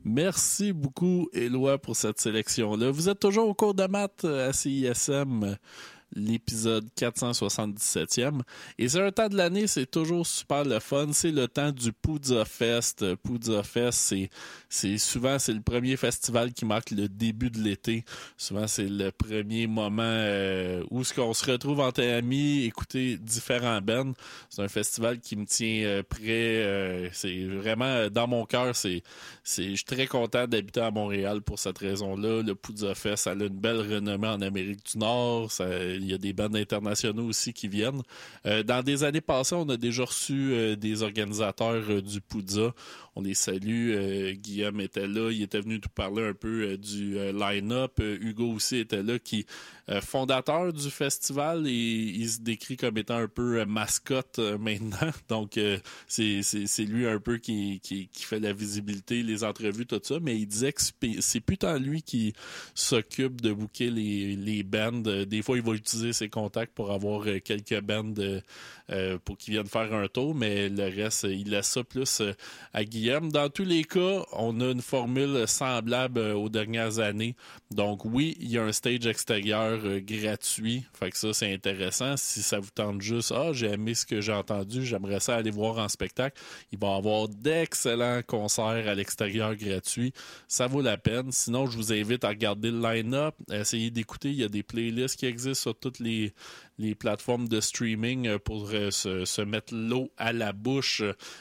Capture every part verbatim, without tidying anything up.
Merci beaucoup, Éloi, pour cette sélection-là. Vous êtes toujours au cours de maths à C I S M, l'épisode quatre cent soixante-dix-septième. Et c'est un temps de l'année, c'est toujours super le fun. C'est le temps du Poudza Fest. Poudza Fest, c'est, c'est souvent c'est le premier festival qui marque le début de l'été. Souvent, c'est le premier moment euh, où ce qu'on se retrouve entre amis, écouter différents bands. C'est un festival qui me tient euh, près. Euh, c'est vraiment dans mon cœur. C'est, c'est, je suis très content d'habiter à Montréal pour cette raison-là. Le Poudza Fest, ça a une belle renommée en Amérique du Nord. Ça, il y a des bands internationaux aussi qui viennent. Euh, dans des années passées, on a déjà reçu euh, des organisateurs euh, du Poudza. On les salue. Euh, Guillaume était là. Il était venu nous parler un peu euh, du euh, line-up. Euh, Hugo aussi était là, qui euh, fondateur du festival, et il se décrit comme étant un peu euh, mascotte euh, maintenant. Donc, euh, c'est, c'est, c'est lui un peu qui, qui, qui fait la visibilité, les entrevues, tout ça. Mais il disait que c'est, c'est plus tant lui qui s'occupe de booker les, les bands. Des fois, il va utiliser ses contacts pour avoir euh, quelques bands euh, euh, pour qu'ils viennent faire un tour, mais le reste, euh, il laisse ça plus euh, à Guillaume. Dans tous les cas, on a une formule semblable euh, aux dernières années. Donc oui, il y a un stage extérieur euh, gratuit. Fait que ça, c'est intéressant. Si ça vous tente juste, ah, j'ai aimé ce que j'ai entendu, j'aimerais ça aller voir en spectacle, il va y avoir d'excellents concerts à l'extérieur gratuits. Ça vaut la peine. Sinon, je vous invite à regarder le line-up, essayer d'écouter. Il y a des playlists qui existent sur toutes les, les plateformes de streaming pour euh, se, se mettre l'eau à la bouche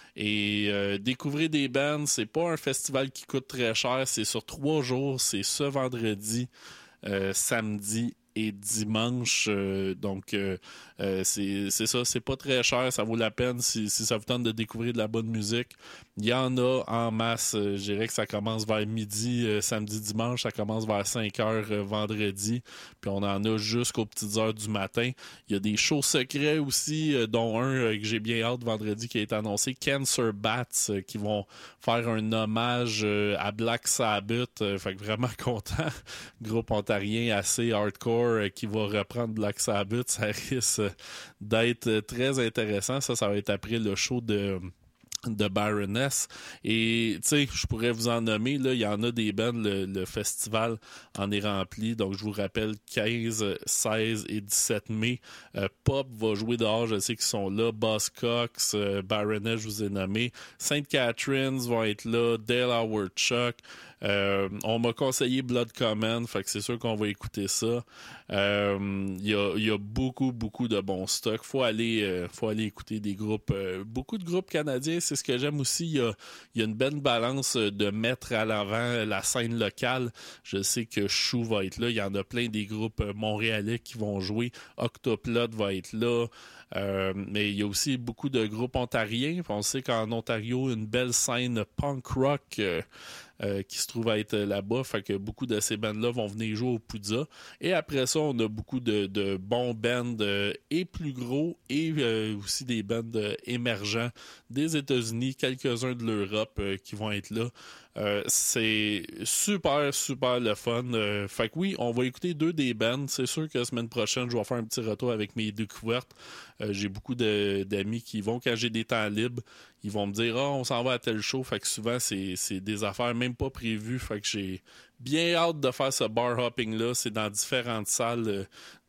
et euh, découvrir des bands. C'est pas un festival qui coûte très cher. C'est sur trois jours. C'est ce vendredi, euh, samedi et dimanche. Euh, donc, euh, euh, c'est, c'est ça. C'est pas très cher. Ça vaut la peine si, si ça vous tente de découvrir de la bonne musique. Il y en a en masse. Euh, je dirais que ça commence vers midi, euh, samedi, dimanche. Ça commence vers cinq heures euh, vendredi. Puis on en a jusqu'aux petites heures du matin. Il y a des shows secrets aussi, euh, dont un euh, que j'ai bien hâte vendredi qui a été annoncé. Cancer Bats, euh, qui vont faire un hommage euh, à Black Sabbath. Euh, fait que vraiment content. Groupe ontarien assez hardcore euh, qui va reprendre Black Sabbath. Ça risque euh, d'être euh, très intéressant. Ça, ça va être après le show de... de Baroness. Et tu sais, je pourrais vous en nommer, là, il y en a des bands, le, le festival en est rempli. Donc je vous rappelle, quinze, seize et dix-sept mai, euh, Pop va jouer dehors, je sais qu'ils sont là. Buzzcocks, euh, Baroness, je vous ai nommé. Sainte Catharines vont être là. Dale Howard Chuck. Euh, on m'a conseillé Blood Command, fait que c'est sûr qu'on va écouter ça. Il euh, y, a, y a beaucoup, beaucoup de bons stocks. Faut aller, euh, faut aller écouter des groupes, euh, beaucoup de groupes canadiens. C'est ce que j'aime aussi. Il y a, y a une belle balance de mettre à l'avant la scène locale. Je sais que Chou va être là. Il y en a plein des groupes montréalais qui vont jouer. Octoplot va être là. Euh, mais il y a aussi beaucoup de groupes ontariens. On sait qu'en Ontario, une belle scène punk rock euh, euh, qui se trouve à être là-bas. Fait que beaucoup de ces bands-là vont venir jouer au Poudza. Et après ça, on a beaucoup de, de bons bands euh, et plus gros et euh, aussi des bands euh, émergents des États-Unis, quelques-uns de l'Europe euh, qui vont être là. Euh, c'est super, super le fun. Euh, fait que oui, on va écouter deux des bands. C'est sûr que la semaine prochaine, je vais faire un petit retour avec mes découvertes. Euh, j'ai beaucoup de, d'amis qui vont, quand j'ai des temps libres, ils vont me dire « Ah, on s'en va à tel show ». Fait que souvent, c'est, c'est des affaires même pas prévues. Fait que j'ai bien hâte de faire ce bar hopping-là. C'est dans différentes salles euh,